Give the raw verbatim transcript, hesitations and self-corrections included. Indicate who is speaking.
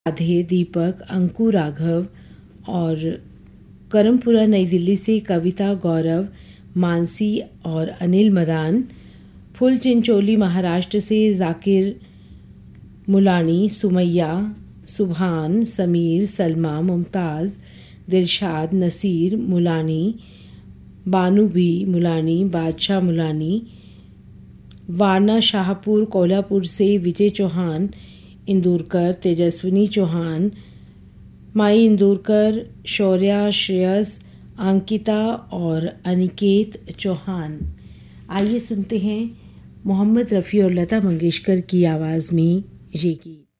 Speaker 1: राधे, दीपक, अंकु राघव और करमपुरा नई दिल्ली से कविता, गौरव, मानसी और अनिल मदान। फुल चिंचोली महाराष्ट्र से जाकिर मुलानी, सुमैया, सुभान, समीर, सलमा, मुमताज़, दिलशाद, नसीर मुलानी, बानूबी मुलानी, बादशाह मुलानी। वारना शाहपुर कोल्हापुर से विजय चौहान इंदौरकर, तेजस्विनी चौहान, माई इंदौरकर, शौर्या, श्रेयस, अंकिता और अनिकेत चौहान। आइए सुनते हैं मोहम्मद रफ़ी और लता मंगेशकर की आवाज़ में ये गीत।